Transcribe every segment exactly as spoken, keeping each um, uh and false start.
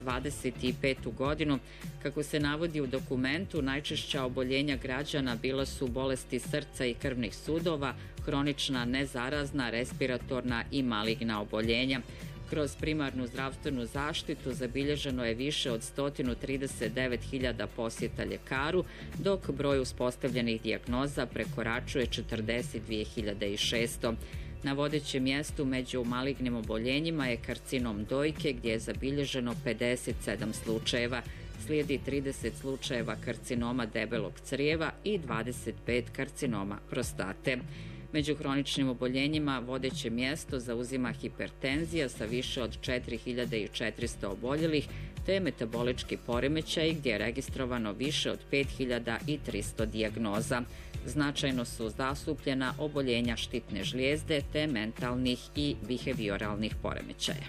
dvadeset petu godinu. Kako se navodi u dokumentu, najčešća oboljenja građana bila su bolesti srca i krvnih sudova, hronična nezarazna, respiratorna i maligna oboljenja. Kroz primarnu zdravstvenu zaštitu zabilježeno je više od sto trideset devet hiljada posjeta ljekaru, dok broj uspostavljenih dijagnoza prekoračuje četrdeset dvije hiljade šesto. Na vodećem mjestu među malignim oboljenjima je karcinom dojke, gdje je zabilježeno pedeset sedam slučajeva. Slijedi trideset slučajeva karcinoma debelog crijeva i dvadeset pet karcinoma prostate. Među hroničnim oboljenjima vodeće mjesto zauzima hipertenzija sa više od četiri hiljade četiristo oboljelih, te metabolički poremećaj gdje je registrovano više od pet hiljada tristo dijagnoza. Značajno su zastupljena oboljenja štitne žlijezde te mentalnih i behavioralnih poremećaja.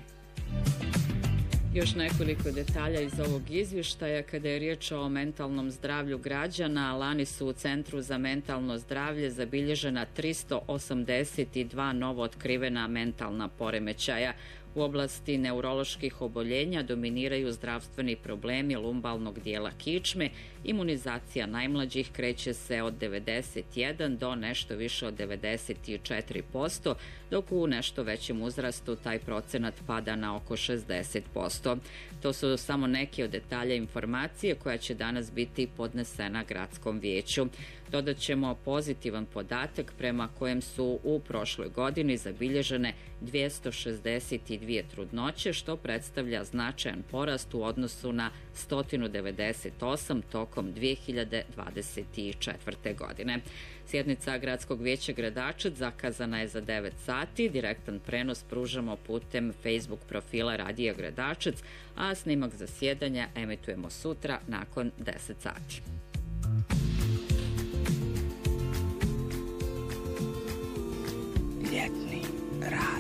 Još nekoliko detalja iz ovog izvještaja. Kada je riječ o mentalnom zdravlju građana, lani su u Centru za mentalno zdravlje zabilježena tristo osamdeset dva novo otkrivena mentalna poremećaja. U oblasti neuroloških oboljenja dominiraju zdravstveni problemi lumbalnog dijela kičme. Imunizacija najmlađih kreće se od devedeset jedan do nešto više od devedeset četiri posto, dok u nešto većem uzrastu taj procenat pada na oko šezdeset posto. To su samo neki od detalja informacije koja će danas biti podnesena gradskom vijeću. Dodat ćemo pozitivan podatak prema kojem su u prošloj godini zabilježene dvjesto šezdeset dvije trudnoće, što predstavlja značajan porast u odnosu na sto devedeset osam tokom dvije hiljade dvadeset četvrte. godine. Sjednica Gradskog vijeća Gradačac zakazana je za devet sati. Direktan prenos pružamo putem Facebook profila Radija Gradačac, a snimak zasjedanja emitujemo sutra nakon deset sati.